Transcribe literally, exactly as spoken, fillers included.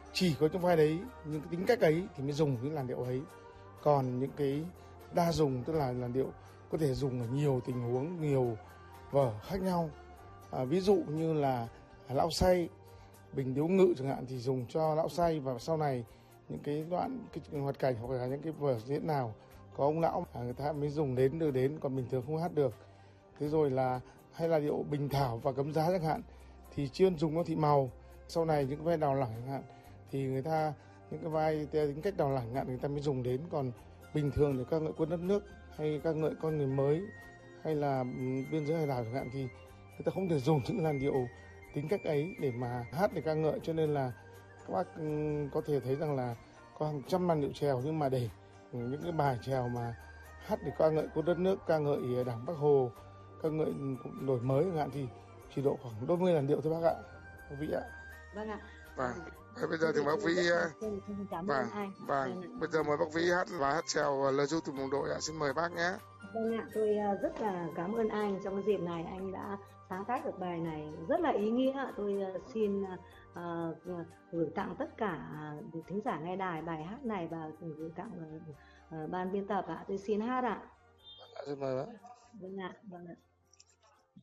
chỉ có trong vai đấy, những cái tính cách ấy thì mới dùng những làn điệu ấy. Còn những cái đa dùng, tức là làn điệu có thể dùng ở nhiều tình huống, nhiều vở khác nhau. À, ví dụ như là Lão Say, Bình Điếu Ngự chẳng hạn thì dùng cho Lão Say, và sau này những cái đoạn cái hoạt cảnh hoặc là những cái vở diễn nào có ông lão à, người ta mới dùng đến đưa đến, còn bình thường không hát được. Thế rồi là hay là điệu Bình Thảo và Cấm Giá chẳng hạn thì chuyên dùng nó thị màu. Sau này những vai đào lẳng chẳng hạn thì người ta những cái vai tính cách đào lẳng chẳng hạn người ta mới dùng đến. Còn bình thường thì ca ngợi Quân Đất Nước hay ca ngợi Con Người Mới hay là Biên Giới Hải Đảo chẳng hạn thì người ta không thể dùng những làn điệu tính cách ấy để mà hát để ca ngợi. Cho nên là các bác có thể thấy rằng là có hàng trăm làn điệu chèo, nhưng mà để những cái bài chèo mà hát để ca ngợi Quân Đất Nước, ca ngợi Đảng Bác Hồ, ca ngợi đổi mới chẳng hạn thì chỉ độ khoảng đôi mươi làn điệu thôi bác ạ, quý vị ạ. Vâng ạ. Vâng. Bây giờ thì bác Vĩ, vâng, vâng, bây giờ mời bác Vĩ hát bài hát chèo Lời Ru Từ Đồng Đội ạ, xin mời bác nhé. Vâng ạ, tôi rất là cảm ơn anh. Trong cái dịp này anh đã sáng tác được bài này rất là ý nghĩa. Tôi xin uh, gửi tặng tất cả thính giả nghe đài bài hát này và gửi tặng uh, ban biên tập ạ. Tôi xin hát ạ. Xin mời bác. Vâng ạ, vâng ạ.